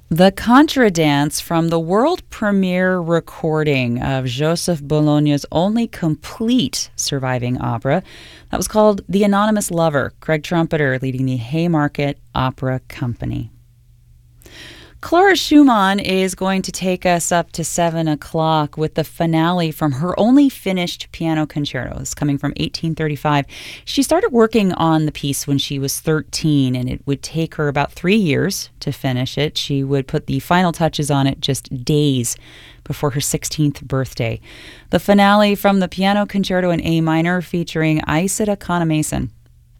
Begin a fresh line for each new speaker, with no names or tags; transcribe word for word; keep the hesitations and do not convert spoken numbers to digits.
The Contra Dance from the world premiere recording of Joseph Bologna's only complete surviving opera. That was called The Anonymous Lover, Greg Trumpeter leading the Haymarket Opera Company. Clara Schumann is going to take us up to seven o'clock with the finale from her only finished piano concerto. It's coming from eighteen thirty-five. She started working on the piece when she was thirteen, and it would take her about three years to finish it. She would put the final touches on it just days before her sixteenth birthday. The finale from the piano concerto in A minor featuring Aissata Khanna-Mason.